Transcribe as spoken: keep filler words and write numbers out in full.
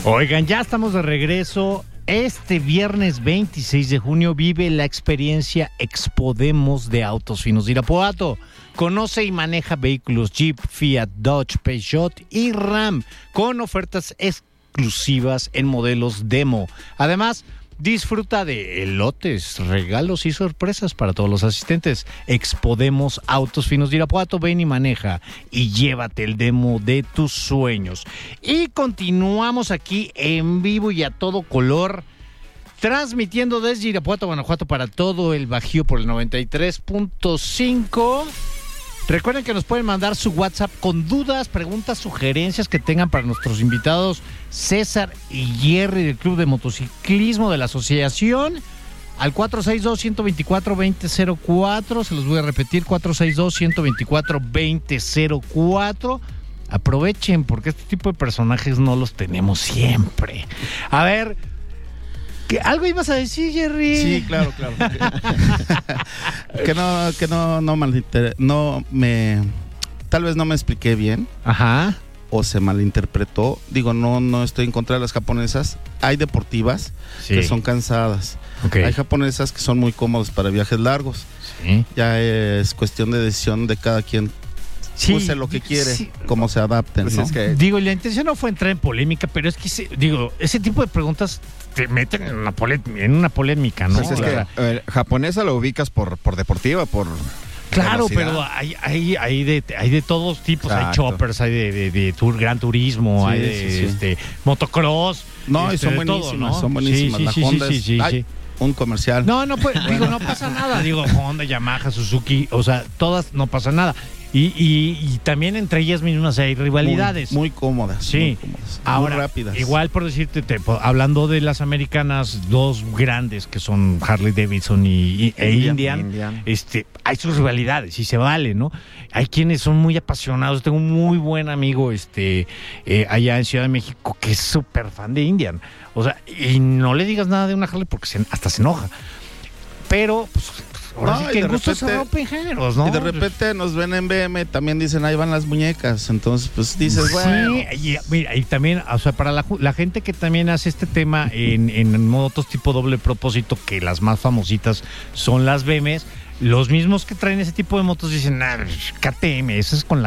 Oigan, ya estamos de regreso. Este viernes veintiséis de junio vive la experiencia Expodemos de Autos Finos de Irapuato. Conoce y maneja vehículos Jeep, Fiat, Dodge, Peugeot y Ram con ofertas exclusivas en modelos demo. Además, disfruta de elotes, regalos y sorpresas para todos los asistentes. Expodemos Autos Finos de Irapuato. Ven y maneja y llévate el demo de tus sueños. Y continuamos aquí en vivo y a todo color, transmitiendo desde Irapuato, Guanajuato para todo el Bajío por el noventa y tres punto cinco. Recuerden que nos pueden mandar su WhatsApp con dudas, preguntas, sugerencias que tengan para nuestros invitados César y Jerry del Club de Motociclismo de la Asociación al cuatro seis dos, uno dos cuatro, dos cero cero cuatro. Se los voy a repetir, cuatro seis dos, uno dos cuatro, dos cero cero cuatro. Aprovechen porque este tipo de personajes no los tenemos siempre. A ver, ¿qué, algo ibas a decir, Jerry? Sí, claro, claro. que no, que no, no, malinter... no me, tal vez no me expliqué bien. Ajá. O se malinterpretó. Digo, no, no estoy en contra de las japonesas. Hay deportivas sí. que son cansadas. Okay. Hay japonesas que son muy cómodas para viajes largos. Sí. Ya es cuestión de decisión de cada quien. Sí, use lo que quiere, sí. Cómo se adapten, pues ¿no? Es que... Digo, la intención no fue entrar en polémica, pero es que, se, digo, ese tipo de preguntas te meten en una, pole, en una polémica, ¿no? Pues es que eh, japonesa lo ubicas por, por deportiva, por... Claro, velocidad. Pero hay, hay, hay, de, hay de todos tipos. Exacto. Hay choppers, hay de, de, de tour, gran turismo, sí, hay de sí, sí. Este, motocross. No, este, y son buenísimas, todo, ¿no? Son buenísimas. Sí, la sí, Honda sí, es, sí, ay, sí. un comercial. No, no, pues, digo, no pasa nada. Digo, Honda, Yamaha, Suzuki, o sea, todas no pasa nada. Y, y, y también entre ellas mismas hay rivalidades. Muy, muy cómodas. Sí. Muy cómodas. Ahora, muy rápidas. Igual por decirte, te, hablando de las americanas, dos grandes que son Harley Davidson y, y e Indian, Indian, este, hay sus rivalidades y se vale, ¿no? Hay quienes son muy apasionados. Tengo un muy buen amigo este, eh, allá en Ciudad de México que es súper fan de Indian. O sea, y no le digas nada de una Harley porque se, hasta se enoja. Pero, pues, ahora no, sí que en gusto se rompen géneros, ¿no? Y de repente nos ven en B M, también dicen, ahí van las muñecas. Entonces, pues dices, sí, bueno. Y, mira, y también, o sea, para la, la gente que también hace este tema en, en motos tipo doble propósito, que las más famositas son las B Ms, los mismos que traen ese tipo de motos dicen, ah, K T M, eso es con la